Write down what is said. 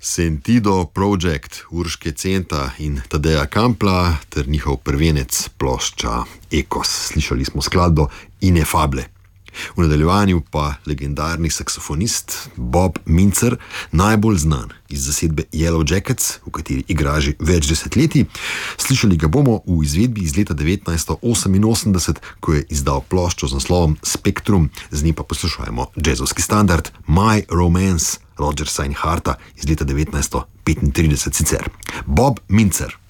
Sentido Project, Urške Centa in Tadeja Kampla ter njihov prvenec plošča Ekos. Slišali smo skladbo Ineffable. V nadaljevanju pa legendarni saksofonist Bob Mintzer, najbolj znan iz zasedbe Yellow Jackets, v kateri igra že več desetletij. Slišali ga bomo v izvedbi iz leta 1988, ko je izdal ploščo z naslovom Spectrum, z njim pa poslušajmo jazzovski standard My Romance Rogersa in Harta iz leta 1935 sicer. Bob Mintzer.